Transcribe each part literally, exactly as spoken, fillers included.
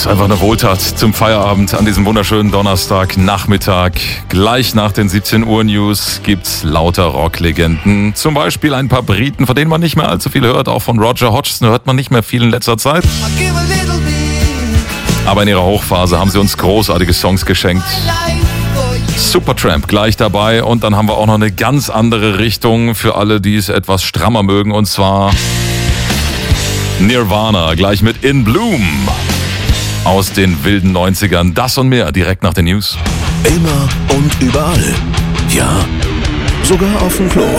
ist einfach eine Wohltat zum Feierabend an diesem wunderschönen Donnerstagnachmittag. Gleich nach den siebzehn Uhr News gibt's lauter Rocklegenden. Zum Beispiel ein paar Briten, von denen man nicht mehr allzu viel hört. Auch von Roger Hodgson hört man nicht mehr viel in letzter Zeit. Aber in ihrer Hochphase haben sie uns großartige Songs geschenkt. Supertramp gleich dabei. Und dann haben wir auch noch eine ganz andere Richtung für alle, die es etwas strammer mögen. Und zwar Nirvana gleich mit In Bloom. Aus den wilden neunzigern. Das und mehr direkt nach den News. Immer und überall. Ja, sogar auf dem Klo.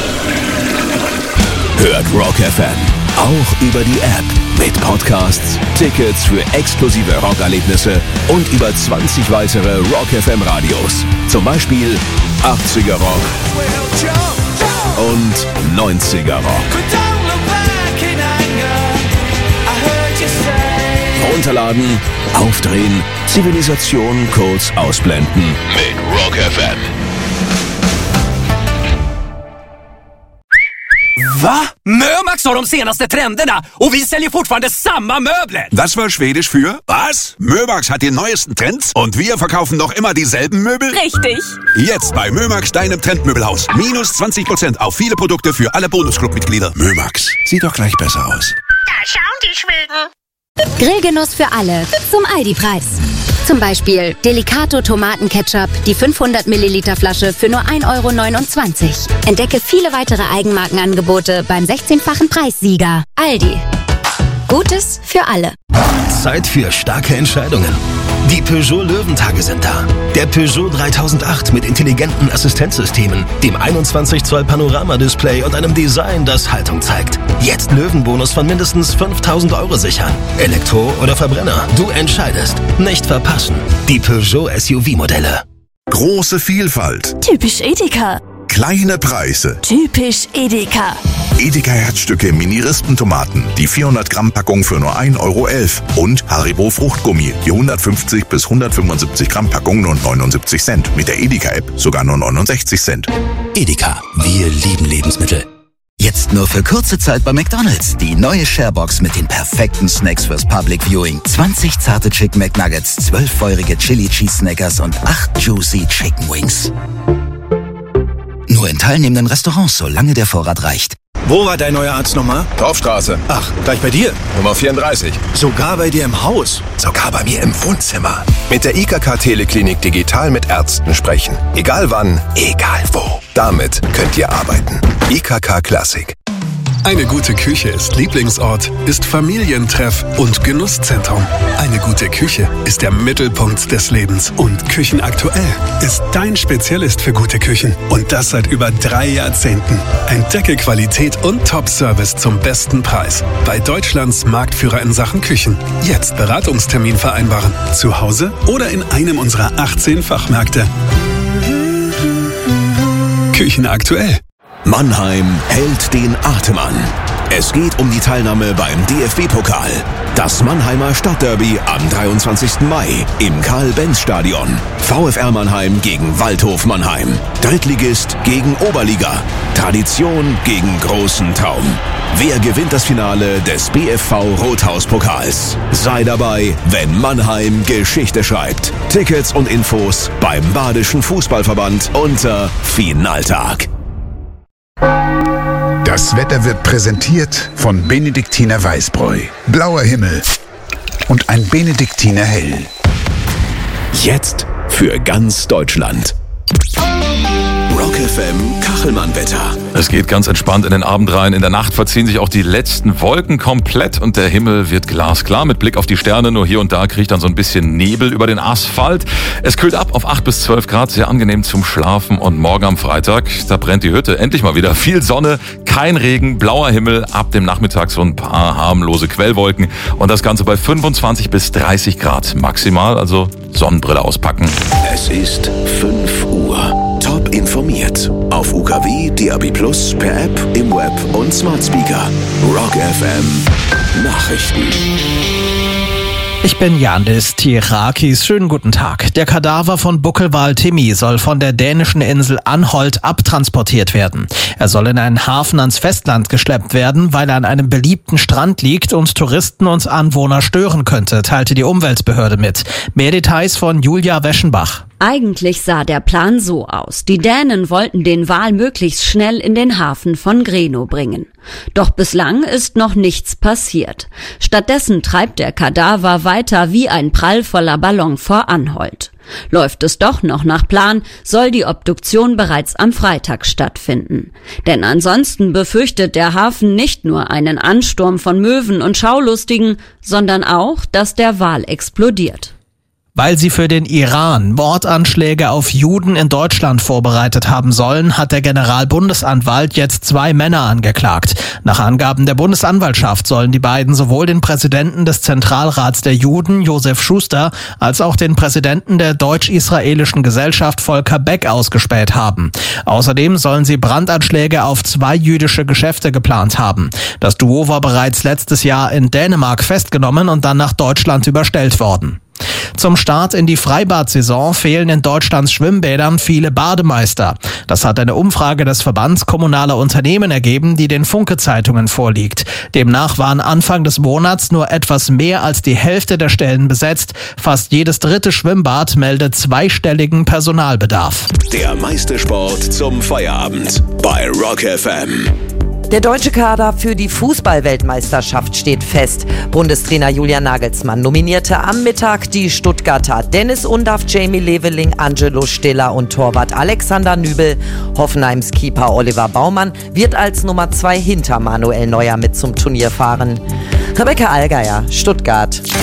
Hört Rock F M. Auch über die App. Mit Podcasts, Tickets für exklusive Rockerlebnisse und über zwanzig weitere Rock F M Radios. Zum Beispiel achtziger Rock und neunziger Rock. Runterladen, aufdrehen, Zivilisation kurz ausblenden. Mit Rock F M. Va? Mömax har de senaste trenderna och vi säljer fortfarande samma möbler. Das war Schwedisch für was? Mömax hat die neuesten Trends und wir verkaufen noch immer dieselben Möbel? Richtig. Jetzt bei Mömax, deinem Trendmöbelhaus. Minus zwanzig Prozent auf viele Produkte für alle Bonusclub-Mitglieder. Mömax, sieht doch gleich besser aus. Da schauen die Schweden. Grillgenuss für alle zum Aldi-Preis. Zum Beispiel Delicato Tomatenketchup, die fünfhundert Milliliter Flasche für nur ein Euro neunundzwanzig. Entdecke viele weitere Eigenmarkenangebote beim sechzehnfachen Preissieger. Aldi. Gutes für alle. Zeit für starke Entscheidungen. Die Peugeot Löwentage sind da. Der Peugeot dreitausendacht mit intelligenten Assistenzsystemen, dem einundzwanzig Zoll Panoramadisplay und einem Design, das Haltung zeigt. Jetzt Löwenbonus von mindestens fünftausend Euro sichern. Elektro oder Verbrenner, du entscheidest. Nicht verpassen. Die Peugeot S U V-Modelle. Große Vielfalt. Typisch Edeka. Kleine Preise. Typisch Edeka. Edeka Herzstücke Mini-Rispentomaten, die vierhundert Gramm Packung für nur ein Euro elf. Und Haribo Fruchtgummi, die hundertfünfzig bis hundertfünfundsiebzig Gramm Packung nur neunundsiebzig Cent. Mit der Edeka-App sogar nur neunundsechzig Cent. Edeka, wir lieben Lebensmittel. Jetzt nur für kurze Zeit bei McDonald's. Die neue Sharebox mit den perfekten Snacks fürs Public Viewing. zwanzig zarte Chicken McNuggets, zwölf feurige Chili Cheese Snackers und acht Juicy Chicken Wings. Nur in teilnehmenden Restaurants, solange der Vorrat reicht. Wo war dein neuer Arzt nochmal? Torfstraße. Ach, gleich bei dir? Nummer vierunddreißig. Sogar bei dir im Haus? Sogar bei mir im Wohnzimmer. Mit der I K K Teleklinik digital mit Ärzten sprechen. Egal wann, egal wo. Damit könnt ihr arbeiten. I K K Classic. Eine gute Küche ist Lieblingsort, ist Familientreff und Genusszentrum. Eine gute Küche ist der Mittelpunkt des Lebens. Und Küchenaktuell ist dein Spezialist für gute Küchen. Und das seit über drei Jahrzehnten. Entdecke Qualität und Top-Service zum besten Preis. Bei Deutschlands Marktführer in Sachen Küchen. Jetzt Beratungstermin vereinbaren. Zu Hause oder in einem unserer achtzehn Fachmärkte. Küchenaktuell. Mannheim hält den Atem an. Es geht um die Teilnahme beim D F B-Pokal. Das Mannheimer Stadtderby am dreiundzwanzigsten Mai im Karl-Benz-Stadion. VfR Mannheim gegen Waldhof Mannheim. Drittligist gegen Oberliga. Tradition gegen großen Traum. Wer gewinnt das Finale des B F V Rothaus-Pokals? Sei dabei, wenn Mannheim Geschichte schreibt. Tickets und Infos beim Badischen Fußballverband unter Finaltag. Das Wetter wird präsentiert von Benediktiner Weißbräu. Blauer Himmel und ein Benediktiner Hell. Jetzt für ganz Deutschland. Rock F M Kachelmann-Wetter. Es geht ganz entspannt in den Abend rein. In der Nacht verziehen sich auch die letzten Wolken komplett und der Himmel wird glasklar mit Blick auf die Sterne. Nur hier und da kriegt dann so ein bisschen Nebel über den Asphalt. Es kühlt ab auf acht bis zwölf Grad, sehr angenehm zum Schlafen. Und morgen am Freitag, da brennt die Hütte. Endlich mal wieder viel Sonne, kein Regen, blauer Himmel. Ab dem Nachmittag so ein paar harmlose Quellwolken. Und das Ganze bei fünfundzwanzig bis dreißig Grad maximal. Also Sonnenbrille auspacken. Es ist fünf Uhr. Top informiert. Auf U K W, D A B Plus, per App, im Web und Smart Speaker. Rock F M Nachrichten. Ich bin Yandis Tirakis. Schönen guten Tag. Der Kadaver von Buckelwal Timmy soll von der dänischen Insel Anholt abtransportiert werden. Er soll in einen Hafen ans Festland geschleppt werden, weil er an einem beliebten Strand liegt und Touristen und Anwohner stören könnte, teilte die Umweltbehörde mit. Mehr Details von Julia Weschenbach. Eigentlich sah der Plan so aus. Die Dänen wollten den Wal möglichst schnell in den Hafen von Grenå bringen. Doch bislang ist noch nichts passiert. Stattdessen treibt der Kadaver weiter wie ein prallvoller Ballon vor Anholt. Läuft es doch noch nach Plan, soll die Obduktion bereits am Freitag stattfinden. Denn ansonsten befürchtet der Hafen nicht nur einen Ansturm von Möwen und Schaulustigen, sondern auch, dass der Wal explodiert. Weil sie für den Iran Mordanschläge auf Juden in Deutschland vorbereitet haben sollen, hat der Generalbundesanwalt jetzt zwei Männer angeklagt. Nach Angaben der Bundesanwaltschaft sollen die beiden sowohl den Präsidenten des Zentralrats der Juden, Josef Schuster, als auch den Präsidenten der Deutsch-Israelischen Gesellschaft, Volker Beck, ausgespäht haben. Außerdem sollen sie Brandanschläge auf zwei jüdische Geschäfte geplant haben. Das Duo war bereits letztes Jahr in Dänemark festgenommen und dann nach Deutschland überstellt worden. Zum Start in die Freibad-Saison fehlen in Deutschlands Schwimmbädern viele Bademeister. Das hat eine Umfrage des Verbands kommunaler Unternehmen ergeben, die den Funke-Zeitungen vorliegt. Demnach waren Anfang des Monats nur etwas mehr als die Hälfte der Stellen besetzt. Fast jedes dritte Schwimmbad meldet zweistelligen Personalbedarf. Der meiste Sport zum Feierabend bei Rock F M. Der deutsche Kader für die Fußball-Weltmeisterschaft steht fest. Bundestrainer Julian Nagelsmann nominierte am Mittag die Stuttgarter Dennis Undaff, Jamie Leveling, Angelo Stiller und Torwart Alexander Nübel. Hoffenheims Keeper Oliver Baumann wird als Nummer zwei hinter Manuel Neuer mit zum Turnier fahren. Rebecca Allgeier, Stuttgart.